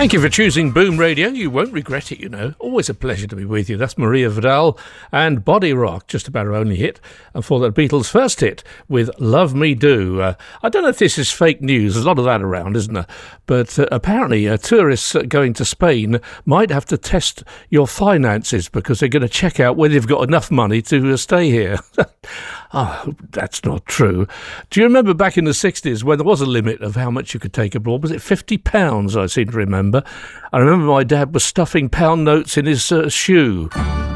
Thank you for choosing Boom Radio. You won't regret it, you know. Always a pleasure to be with you. That's Maria Vidal and Body Rock, just about her only hit. And for that, Beatles' first hit with Love Me Do. I don't know if this is fake news. There's a lot of that around, isn't there? But apparently tourists going to Spain might have to test your finances because they're going to check out whether you've got enough money to stay here. Oh, that's not true. Do you remember back in the 60s when there was a limit of how much you could take abroad? Was it £50, I seem to remember? I remember my dad was stuffing pound notes in his shoe.